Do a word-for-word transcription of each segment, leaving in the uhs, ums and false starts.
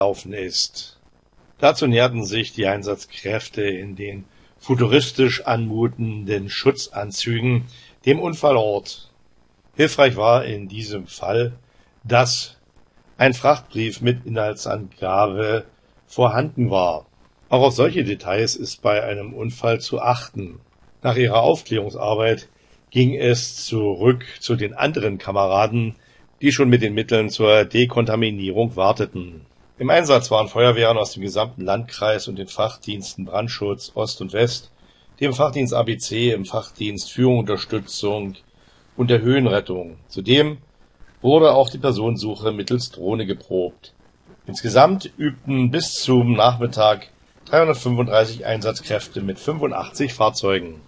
gelaufen ist. Dazu näherten sich die Einsatzkräfte in den futuristisch anmutenden Schutzanzügen dem Unfallort. Hilfreich war in diesem Fall, dass ein Frachtbrief mit Inhaltsangabe vorhanden war. Auch auf solche Details ist bei einem Unfall zu achten. Nach ihrer Aufklärungsarbeit ging es zurück zu den anderen Kameraden, die schon mit den Mitteln zur Dekontaminierung warteten. Im Einsatz waren Feuerwehren aus dem gesamten Landkreis und den Fachdiensten Brandschutz Ost und West, dem Fachdienst A B C, im Fachdienst Führungsunterstützung und der Höhenrettung. Zudem wurde auch die Personensuche mittels Drohne geprobt. Insgesamt übten bis zum Nachmittag dreihundertfünfunddreißig Einsatzkräfte mit fünfundachtzig Fahrzeugen.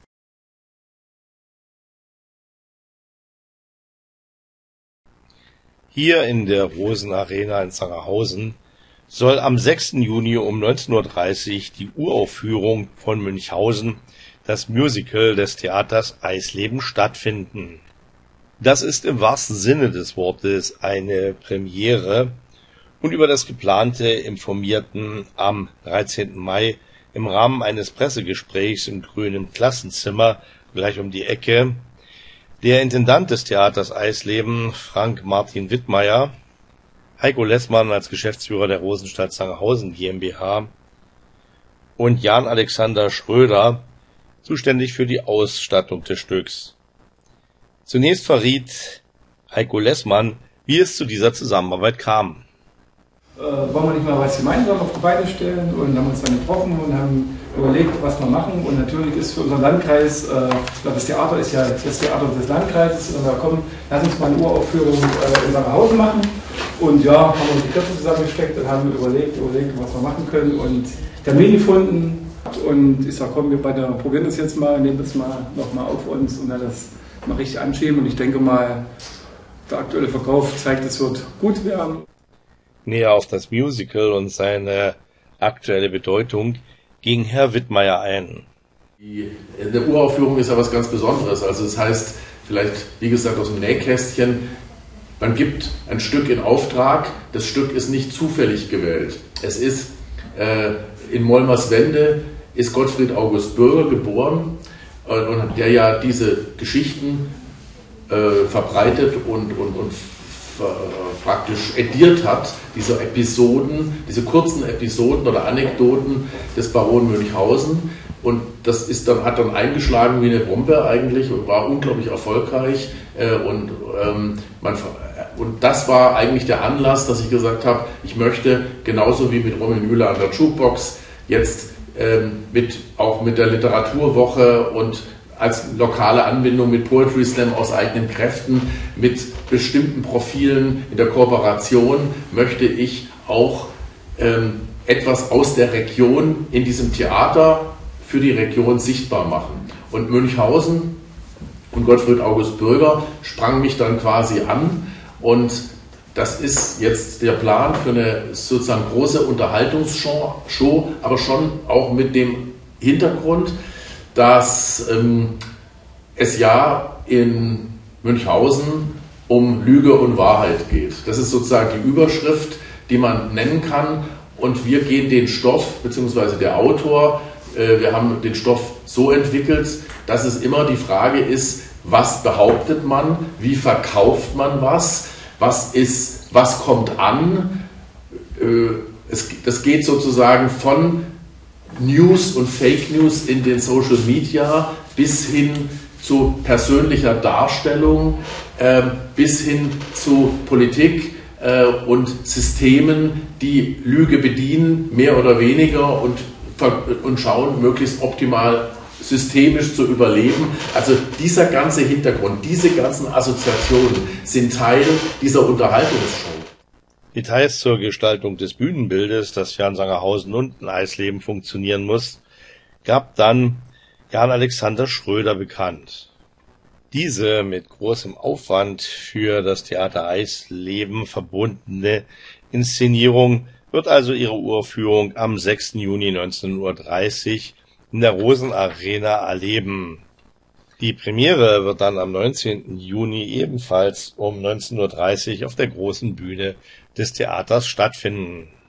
Hier in der Rosenarena in Sangerhausen soll am sechsten Juni um neunzehn Uhr dreißig die Uraufführung von Münchhausen, das Musical des Theaters Eisleben, stattfinden. Das ist im wahrsten Sinne des Wortes eine Premiere, und über das Geplante informierten am dreizehnten Mai im Rahmen eines Pressegesprächs im Grünen Klassenzimmer gleich um die Ecke der Intendant des Theaters Eisleben, Frank Martin Wittmeier, Heiko Lessmann als Geschäftsführer der Rosenstadt Sangerhausen GmbH und Jan Alexander Schröder, zuständig für die Ausstattung des Stücks. Zunächst verriet Heiko Lessmann, wie es zu dieser Zusammenarbeit kam. Äh, wollen wir nicht mal was gemeinsam auf die Beine stellen, und haben uns dann getroffen und haben überlegt, was wir machen. Und natürlich ist für unseren Landkreis, äh, das Theater ist ja das Theater des Landkreises, und da kommen, lass uns mal eine Uraufführung äh, in Sangerhausen machen. Und ja, haben uns die Köpfe zusammengesteckt und haben überlegt, überlegt, was wir machen können, und Termin gefunden. Und ich sage, komm, wir beide probieren das jetzt mal, nehmen das mal nochmal auf uns und dann das mal richtig anschieben. Und ich denke mal, der aktuelle Verkauf zeigt, es wird gut werden. Näher auf das Musical und seine aktuelle Bedeutung ging Herr Wittmeier ein. Die, eine Uraufführung ist ja was ganz Besonderes. Also das heißt, vielleicht, wie gesagt, aus dem Nähkästchen, man gibt ein Stück in Auftrag, das Stück ist nicht zufällig gewählt. Es ist äh, in Molmerswende ist Gottfried August Bürger geboren, äh, und der ja diese Geschichten äh, verbreitet und, und, und praktisch ediert hat, diese Episoden, diese kurzen Episoden oder Anekdoten des Baron Münchhausen, und das ist dann, hat dann eingeschlagen wie eine Bombe eigentlich und war unglaublich erfolgreich, und, ähm, man, und das war eigentlich der Anlass, dass ich gesagt habe, ich möchte genauso wie mit Romy Müller an der Jukebox jetzt ähm, mit, auch mit der Literaturwoche und als lokale Anbindung mit Poetry Slam aus eigenen Kräften, mit bestimmten Profilen in der Kooperation, möchte ich auch ähm, etwas aus der Region in diesem Theater für die Region sichtbar machen. Und Münchhausen und Gottfried August Bürger sprang mich dann quasi an, und das ist jetzt der Plan für eine sozusagen große Unterhaltungsshow, aber schon auch mit dem Hintergrund, dass ähm, es ja in Münchhausen um Lüge und Wahrheit geht. Das ist sozusagen die Überschrift, die man nennen kann, und wir gehen den Stoff, beziehungsweise der Autor, äh, wir haben den Stoff so entwickelt, dass es immer die Frage ist, was behauptet man, wie verkauft man was, was ist, was kommt an. Äh, es, das geht sozusagen von News und Fake News in den Social Media bis hin zu persönlicher Darstellung, äh, bis hin zu Politik äh, und Systemen, die Lüge bedienen, mehr oder weniger, und, und schauen, möglichst optimal systemisch zu überleben. Also dieser ganze Hintergrund, diese ganzen Assoziationen sind Teil dieser Unterhaltungsshow. Details zur Gestaltung des Bühnenbildes, das ja in Sangerhausen und in Eisleben funktionieren muss, gab dann Jan Alexander Schröder bekannt. Diese mit großem Aufwand für das Theater Eisleben verbundene Inszenierung wird also ihre Uraufführung am sechsten Juni neunzehn Uhr dreißig in der Rosenarena erleben. Die Premiere wird dann am neunzehnten Juni ebenfalls um neunzehn Uhr dreißig auf der großen Bühne des Theaters stattfinden.